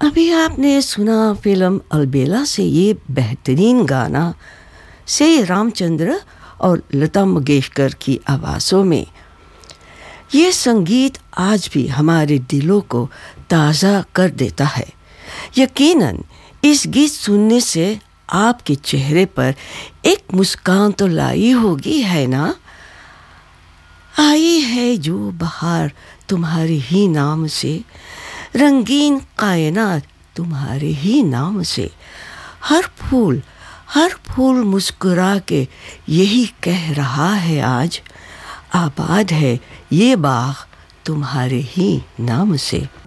अभी आपने सुना फिल्म अलबेला से ये बेहतरीन गाना से रामचंद्र और लता मंगेशकर की आवाज़ों में। ये संगीत आज भी हमारे दिलों को ताज़ा कर देता है। यकीनन इस गीत सुनने से आपके चेहरे पर एक मुस्कान तो लाई होगी, है ना? आई है जो बहार तुम्हारे ही नाम से, रंगीन कायनात तुम्हारे ही नाम से। हर फूल मुस्कुरा के यही कह रहा है आज, आबाद है ये बाग तुम्हारे ही नाम से।